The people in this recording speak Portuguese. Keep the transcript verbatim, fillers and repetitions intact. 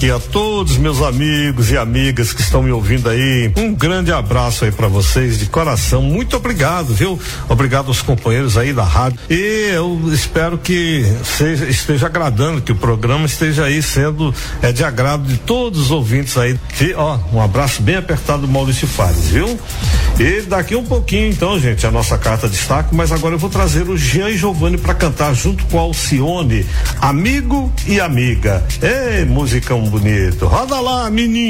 E a todos meus amigos e amigas que estão me ouvindo aí, um grande abraço aí para vocês de coração, muito obrigado, viu? Obrigado aos companheiros aí da rádio, e eu espero que seja, esteja agradando, que o programa esteja aí sendo é, de agrado de todos os ouvintes aí. E, ó, um abraço bem apertado do Maurício Fares, viu? E daqui um pouquinho então, gente, a nossa carta de destaque, mas agora eu vou trazer o Jean e Giovanni para cantar junto com a Alcione, Amigo e Amiga. Ei, musicão bonito. Roda lá, menino.